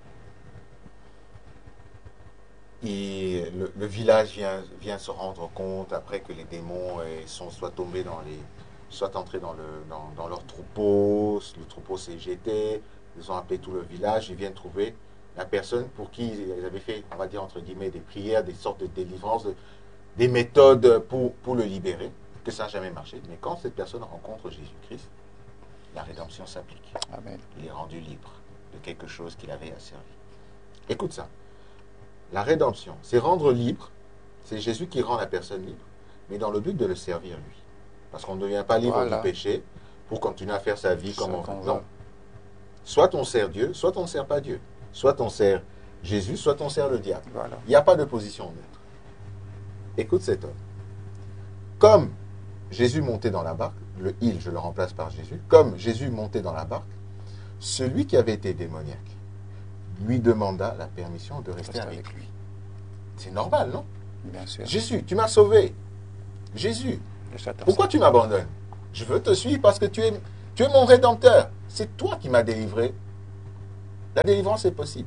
Et le village vient se rendre compte après que les démons soit entrés dans leur troupeau. Le troupeau s'est jeté. Ils ont appelé tout le village. Ils viennent trouver la personne pour qui ils avaient fait, on va dire entre guillemets, des prières, des sortes de délivrance, des méthodes pour le libérer, que ça n'a jamais marché. Mais quand cette personne rencontre Jésus-Christ, la rédemption s'applique. Amen. Il est rendu libre de quelque chose qu'il avait asservi. Écoute ça. La rédemption, c'est rendre libre. C'est Jésus qui rend la personne libre, mais dans le but de le servir lui. Parce qu'on ne devient pas libre du péché pour continuer à faire sa vie comme on veut. Non. Soit on sert Dieu, soit on ne sert pas Dieu. Soit on sert Jésus, soit on sert le diable. Voilà. Il n'y a pas de position neutre. Écoute cet homme. Comme Jésus montait dans la barque, le il, je le remplace par Jésus, comme Jésus montait dans la barque, celui qui avait été démoniaque lui demanda la permission de rester avec lui. C'est normal, non? Bien sûr. Jésus, tu m'as sauvé. Jésus, pourquoi tu m'abandonnes? Je veux te suivre parce que tu es mon rédempteur. C'est toi qui m'as délivré La délivrance est possible.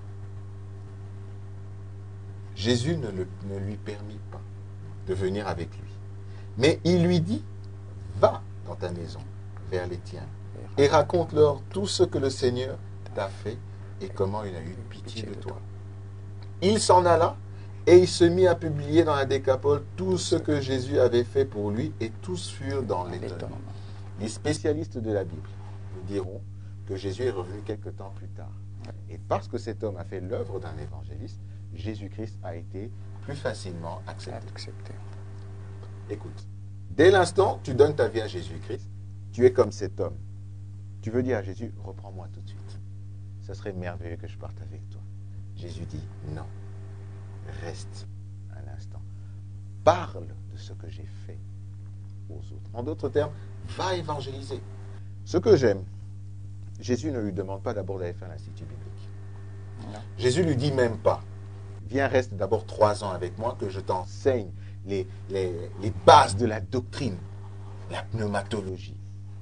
Jésus ne lui permit pas de venir avec lui. Mais il lui dit, va dans ta maison, vers les tiens, et raconte-leur tout ce que le Seigneur t'a fait et comment il a eu pitié de toi. Il s'en alla et il se mit à publier dans la Décapole tout ce que Jésus avait fait pour lui, et tous furent dans l'étonnement. Les spécialistes de la Bible nous diront que Jésus est revenu quelque temps plus tard. Et parce que cet homme a fait l'œuvre d'un évangéliste, Jésus-Christ a été plus facilement accepté. Écoute, dès l'instant où tu donnes ta vie à Jésus-Christ, tu es comme cet homme. Tu veux dire à Jésus, reprends-moi tout de suite. Ça serait merveilleux que je parte avec toi. Jésus dit, non, reste un instant. Parle de ce que j'ai fait aux autres. En d'autres termes, va évangéliser. Ce que j'aime, Jésus ne lui demande pas d'abord d'aller faire l'Institut biblique. Non. Jésus ne lui dit même pas, viens, reste d'abord 3 ans avec moi, que je t'enseigne les bases de la doctrine, la pneumatologie,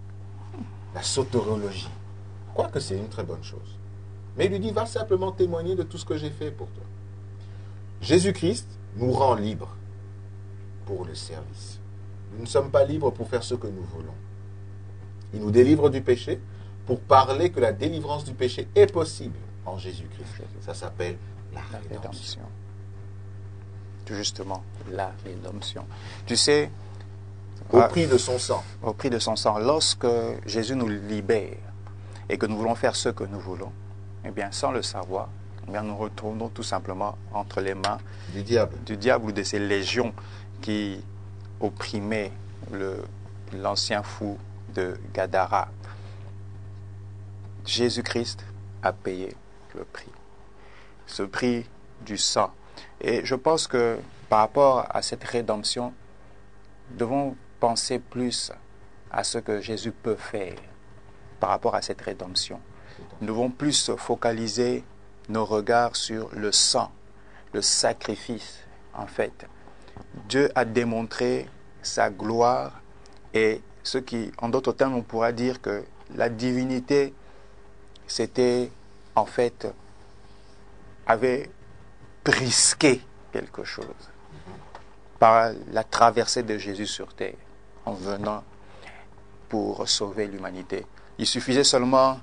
la soteriologie. Quoique c'est une très bonne chose. Mais il lui dit, va simplement témoigner de tout ce que j'ai fait pour toi. Jésus-Christ nous rend libres pour le service. Nous ne sommes pas libres pour faire ce que nous voulons. Il nous délivre du péché pour parler que la délivrance du péché est possible en Jésus-Christ. Ça s'appelle la rédemption. Justement, la rédemption. Tu sais, au prix de son sang. Au prix de son sang. Lorsque Jésus nous libère et que nous voulons faire ce que nous voulons, eh bien, sans le savoir, eh bien, nous retrouvons tout simplement entre les mains du diable ou de ces légions qui opprimaient l'ancien fou de Gadara. Jésus-Christ a payé le prix. Ce prix du sang. Et je pense que par rapport à cette rédemption, nous devons penser plus à ce que Jésus peut faire par rapport à cette rédemption. Nous devons plus focaliser nos regards sur le sang, le sacrifice, en fait. Dieu a démontré sa gloire et ce qui, en d'autres termes, on pourra dire que la divinité, c'était, en fait, avait risqué quelque chose par la traversée de Jésus sur terre en venant pour sauver l'humanité. Il suffisait seulement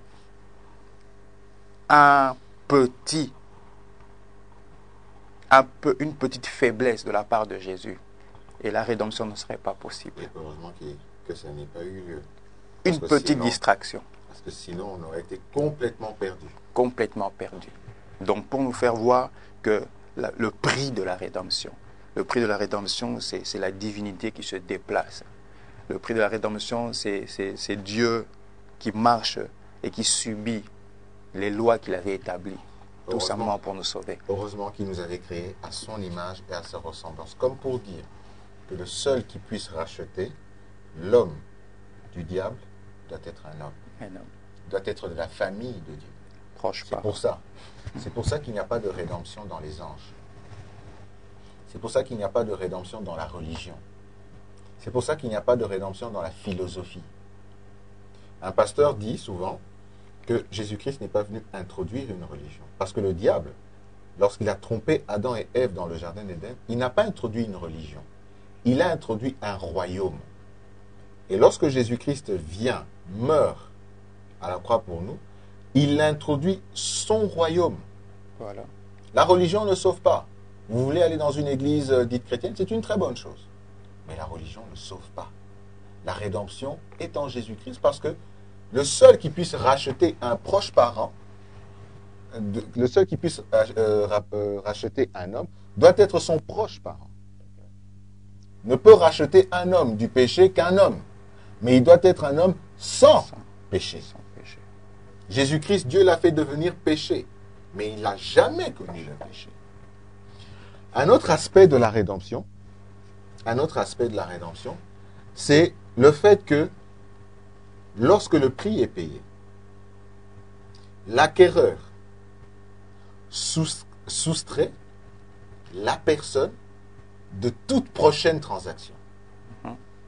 une petite faiblesse de la part de Jésus et la rédemption ne serait pas possible. Et heureusement que ça n'ait pas eu lieu. Une petite distraction. Parce que sinon, on aurait été complètement perdu. Complètement perdu. Donc, pour nous faire voir que le prix de la rédemption, c'est la divinité qui se déplace. Le prix de la rédemption, c'est Dieu qui marche et qui subit les lois qu'il avait établies, tout simplement pour nous sauver. Heureusement qu'il nous avait créés à son image et à sa ressemblance, comme pour dire que le seul qui puisse racheter l'homme du diable doit être un homme. Doit être de la famille de Dieu. C'est pour ça qu'il n'y a pas de rédemption dans les anges. C'est pour ça qu'il n'y a pas de rédemption dans la religion. C'est pour ça qu'il n'y a pas de rédemption dans la philosophie. Un pasteur dit souvent que Jésus-Christ n'est pas venu introduire une religion. Parce que le diable, lorsqu'il a trompé Adam et Ève dans le jardin d'Éden, il n'a pas introduit une religion. Il a introduit un royaume. Et lorsque Jésus-Christ vient, meurt à la croix pour nous, il introduit son royaume. Voilà. La religion ne sauve pas. Vous voulez aller dans une église dite chrétienne, c'est une très bonne chose. Mais la religion ne sauve pas. La rédemption est en Jésus-Christ parce que le seul qui puisse racheter un proche parent, le seul qui puisse racheter un homme, doit être son proche parent. Ne peut racheter un homme du péché qu'un homme. Mais il doit être un homme sans péché. Jésus-Christ, Dieu l'a fait devenir péché. Mais il n'a jamais connu le péché. Un autre aspect de la rédemption, c'est le fait que lorsque le prix est payé, l'acquéreur soustrait la personne de toute prochaine transaction.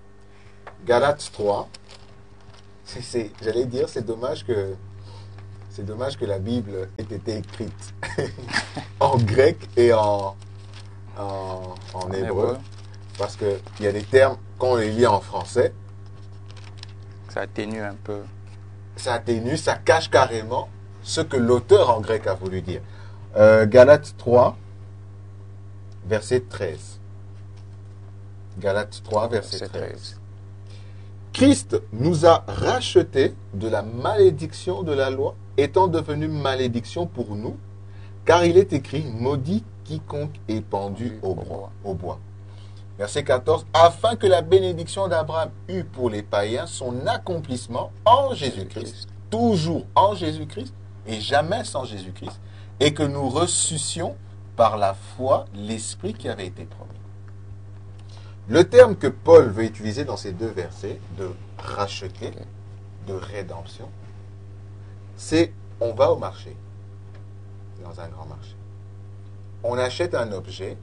Galates 3, j'allais dire, c'est dommage que C'est dommage que la Bible ait été écrite en grec et en hébreu. Parce qu'il y a des termes, quand on les lit en français, ça atténue un peu. Ça atténue, ça cache carrément ce que l'auteur en grec a voulu dire. Galates 3, verset 13. Galates 3, verset 13. Christ nous a rachetés de la malédiction de la loi, étant devenu malédiction pour nous, car il est écrit, maudit quiconque est pendu au bois. Verset 14, afin que la bénédiction d'Abraham eût pour les païens son accomplissement en Jésus-Christ, toujours en Jésus-Christ et jamais sans Jésus-Christ, et que nous reçussions par la foi l'Esprit qui avait été promis. Le terme que Paul veut utiliser dans ces deux versets, de racheter, de rédemption, c'est on va au marché, dans un grand marché. On achète un objet,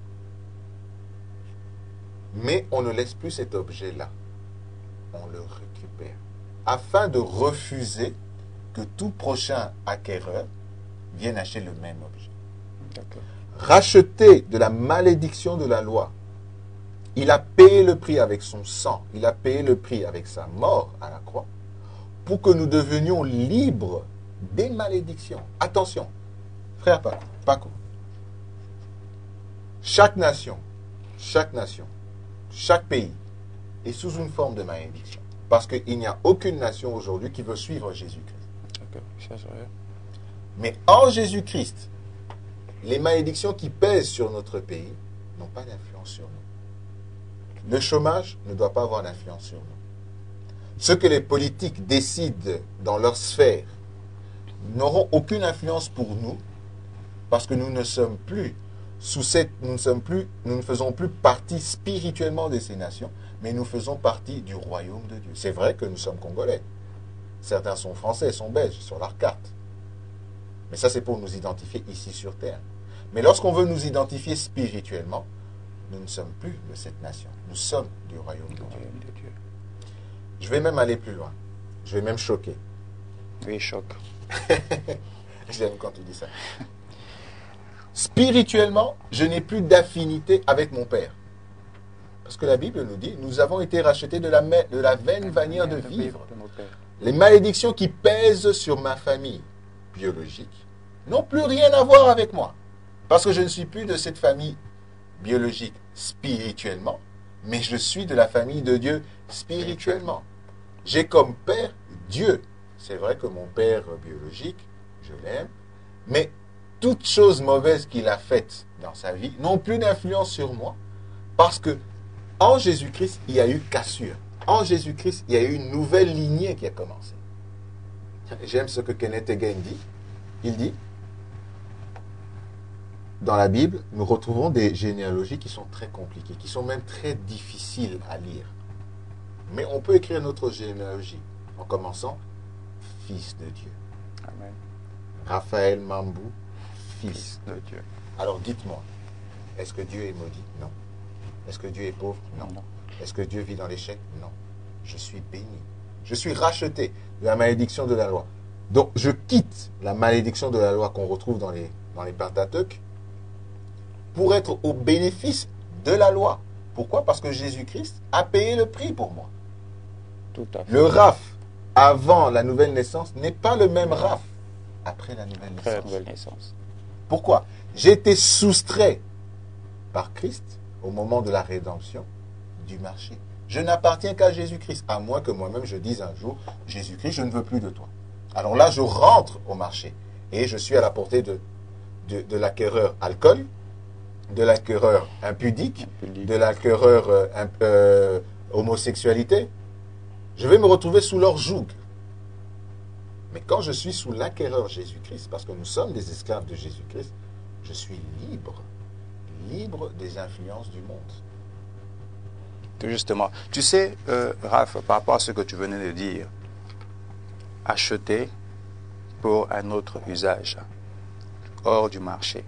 mais on ne laisse plus cet objet-là. On le récupère. Afin de refuser que tout prochain acquéreur vienne acheter le même objet. D'accord. Racheter de la malédiction de la loi. Il a payé le prix avec son sang. Il a payé le prix avec sa mort à la croix pour que nous devenions libres des malédictions. Attention, frère Paco, chaque nation, chaque pays est sous une forme de malédiction. Parce qu'il n'y a aucune nation aujourd'hui qui veut suivre Jésus-Christ. Okay. Mais en Jésus-Christ, les malédictions qui pèsent sur notre pays n'ont pas d'influence sur nous. Le chômage ne doit pas avoir d'influence sur nous. Ce que les politiques décident dans leur sphère n'auront aucune influence pour nous parce que nous ne sommes plus nous ne faisons plus partie spirituellement de ces nations, mais nous faisons partie du royaume de Dieu. C'est vrai que nous sommes congolais. Certains sont français, sont belges sur leur carte. Mais ça, c'est pour nous identifier ici sur terre. Mais lorsqu'on veut nous identifier spirituellement, nous ne sommes plus de cette nation. Nous sommes du royaume de Dieu. Je vais même aller plus loin. Je vais même choquer. Oui, choque. J'aime quand tu dis ça. Spirituellement, je n'ai plus d'affinité avec mon Père. Parce que la Bible nous dit, nous avons été rachetés de la vaine manière de vivre. Les malédictions qui pèsent sur ma famille biologique n'ont plus rien à voir avec moi. Parce que je ne suis plus de cette famille biologique spirituellement, mais je suis de la famille de Dieu spirituellement. J'ai comme père Dieu. C'est vrai que mon père biologique, je l'aime, mais toutes choses mauvaises qu'il a faites dans sa vie n'ont plus d'influence sur moi, parce que en Jésus-Christ, il y a eu cassure. En Jésus-Christ, il y a eu une nouvelle lignée qui a commencé. J'aime ce que Kenneth Hagin dit. Il dit, dans la Bible, nous retrouvons des généalogies qui sont très compliquées, qui sont même très difficiles à lire. Mais on peut écrire notre généalogie en commençant fils de Dieu. Amen. Raphaël Mambou, fils de Dieu. Alors dites-moi, est-ce que Dieu est maudit? Non. Est-ce que Dieu est pauvre? Non. Est-ce que Dieu vit dans l'échec? Non. Je suis béni. Je suis racheté de la malédiction de la loi. Donc je quitte la malédiction de la loi qu'on retrouve dans les Pentateuques pour être au bénéfice de la loi. Pourquoi? Parce que Jésus-Christ a payé le prix pour moi. Tout à fait. Le Raph avant la nouvelle naissance n'est pas le même Raph après la nouvelle naissance. Pourquoi? J'ai été soustrait par Christ au moment de la rédemption du marché. Je n'appartiens qu'à Jésus-Christ, à moins que moi-même je dise un jour, Jésus-Christ, je ne veux plus de toi. Alors là, je rentre au marché et je suis à la portée de l'acquéreur alcool, de l'acquéreur impudique, de l'acquéreur homosexualité. Je vais me retrouver sous leur joug. Mais quand je suis sous l'acquéreur Jésus-Christ, parce que nous sommes des esclaves de Jésus-Christ, je suis libre des influences du monde. Justement. Tu sais, Raph, par rapport à ce que tu venais de dire, acheter pour un autre usage, hors du marché.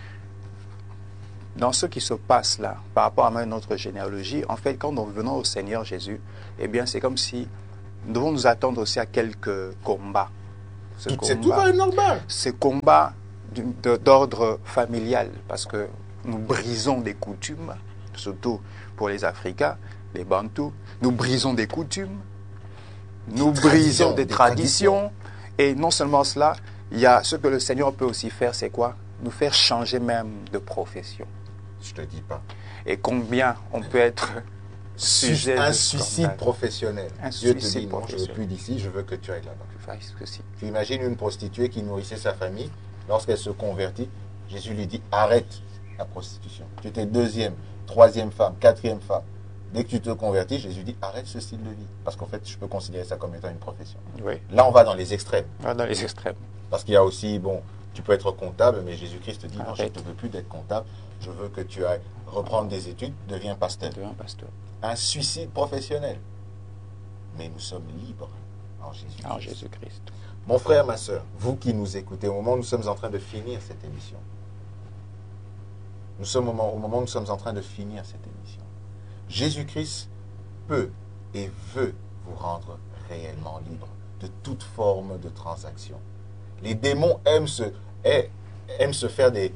Dans ce qui se passe là, par rapport à notre généalogie, en fait, quand nous venons au Seigneur Jésus, eh bien, c'est comme si nous devons nous attendre aussi à quelques combats. C'est tout va être normal. Ce combat d'ordre familial, parce que nous brisons des coutumes, surtout pour les Africains, les Bantous, nous brisons des coutumes, nous brisons des traditions. Et non seulement cela, il y a ce que le Seigneur peut aussi faire, c'est quoi? Nous faire changer même de profession. Je te dis pas. Et combien on peut être sujet un de suicide scandale. professionnel. Un Dieu te suicide dit non, je ne veux professionnel. plus d'ici, je veux que tu ailles là-bas. Ceci. Tu imagines une prostituée qui nourrissait sa famille, lorsqu'elle se convertit, Jésus lui dit arrête la prostitution. Tu étais deuxième, troisième femme, quatrième femme. Dès que tu te convertis, Jésus dit arrête ce style de vie. Parce qu'en fait, je peux considérer ça comme étant une profession. Oui, Là, on va dans les extrêmes. dans les extrêmes. Parce qu'il y a aussi, bon, tu peux être comptable, mais Jésus-Christ te dit non, je Arrête. ne veux plus d'être comptable. Je veux que tu ailles reprendre des études, deviens pasteur. Deviens pasteur. Un suicide professionnel. Mais nous sommes libres en Jésus-Christ. En Jésus-Christ. Mon frère, ma soeur, vous qui nous écoutez, au moment où nous sommes en train de finir cette émission, au moment où nous sommes en train de finir cette émission, Jésus-Christ peut et veut vous rendre réellement libre de toute forme de transaction. Les démons aiment se faire des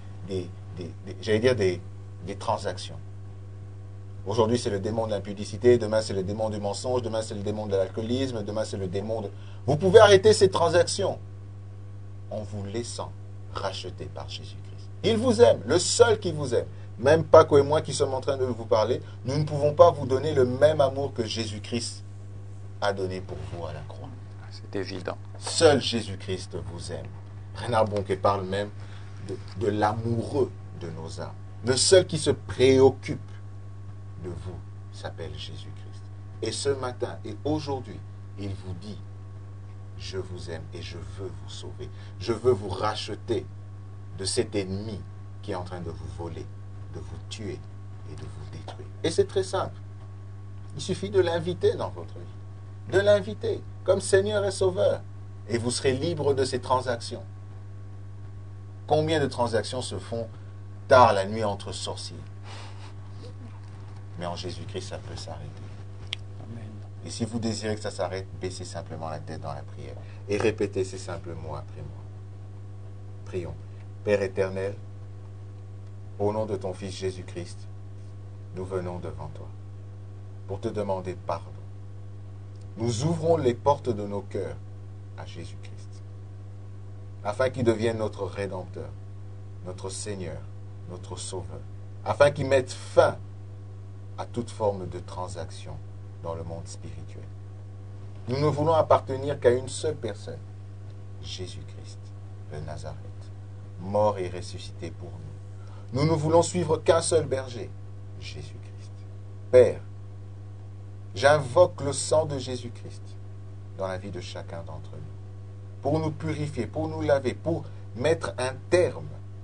transactions. Aujourd'hui, c'est le démon de l'impudicité, demain, c'est le démon du mensonge, demain, c'est le démon de l'alcoolisme, demain, c'est le démon de... Vous pouvez arrêter ces transactions en vous laissant racheter par Jésus-Christ. Il vous aime, le seul qui vous aime. Même Paco et moi qui sommes en train de vous parler, nous ne pouvons pas vous donner le même amour que Jésus-Christ a donné pour vous à la croix. C'est évident. Seul Jésus-Christ vous aime. Renard Bonquet parle même de l'amoureux de nos âmes. Le seul qui se préoccupe de vous s'appelle Jésus-Christ. Et ce matin et aujourd'hui, il vous dit, je vous aime et je veux vous sauver. Je veux vous racheter de cet ennemi qui est en train de vous voler, de vous tuer et de vous détruire. Et c'est très simple. Il suffit de l'inviter dans votre vie. De l'inviter comme Seigneur et Sauveur. Et vous serez libre de ces transactions. Combien de transactions se font tard la nuit entre sorciers? Mais en Jésus-Christ, ça peut s'arrêter. Amen. Et si vous désirez que ça s'arrête, baissez simplement la tête dans la prière. Et répétez ces simples mots après moi. Prions. Père éternel, au nom de ton Fils Jésus-Christ, nous venons devant toi pour te demander pardon. Nous ouvrons les portes de nos cœurs à Jésus-Christ, afin qu'il devienne notre Rédempteur, notre Seigneur, notre Sauveur, afin qu'il mette fin à toute forme de transaction dans le monde spirituel. Nous ne voulons appartenir qu'à une seule personne, Jésus-Christ de Nazareth, mort et ressuscité pour nous. Nous ne voulons suivre qu'un seul berger, Jésus-Christ. Père, j'invoque le sang de Jésus-Christ dans la vie de chacun d'entre nous, pour nous purifier, pour nous laver, pour mettre un terme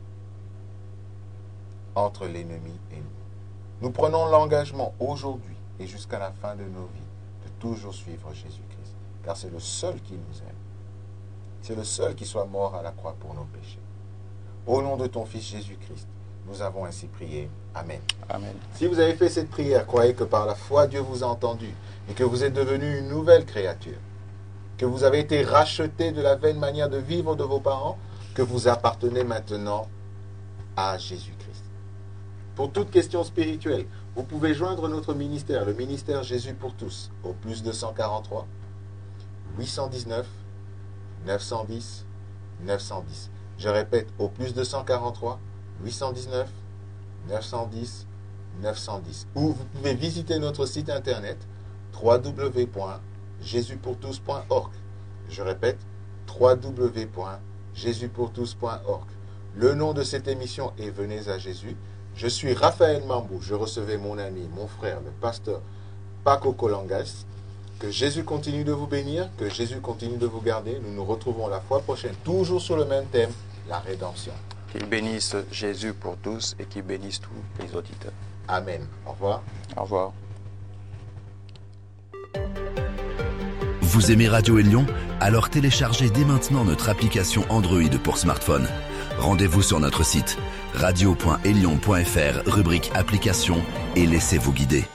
entre l'ennemi et nous. Nous prenons l'engagement aujourd'hui et jusqu'à la fin de nos vies de toujours suivre Jésus-Christ, car c'est le seul qui nous aime. C'est le seul qui soit mort à la croix pour nos péchés. Au nom de ton Fils Jésus-Christ, nous avons ainsi prié. Amen. Amen. Si vous avez fait cette prière, croyez que par la foi, Dieu vous a entendu et que vous êtes devenu une nouvelle créature, que vous avez été racheté de la vaine manière de vivre de vos parents, que vous appartenez maintenant à Jésus-Christ. Pour toute question spirituelle, vous pouvez joindre notre ministère, le ministère Jésus pour tous, au plus 243 819 910 910. Je répète, au plus 243 819 910 910. Ou vous pouvez visiter notre site internet www.jesuspourtous.org. Je répète, www.jesuspourtous.org. Le nom de cette émission est Venez à Jésus. Je suis Raphaël Mambou. Je recevais mon ami, mon frère, le pasteur Paco Colangas. Que Jésus continue de vous bénir, que Jésus continue de vous garder. Nous nous retrouvons la fois prochaine, toujours sur le même thème, la rédemption. Qu'il bénisse Jésus pour tous et qu'il bénisse tous les auditeurs. Amen. Au revoir. Au revoir. Vous aimez Radio Élion? Alors téléchargez dès maintenant notre application Android pour smartphone. Rendez-vous sur notre site radio.elion.fr, rubrique applications, et laissez-vous guider.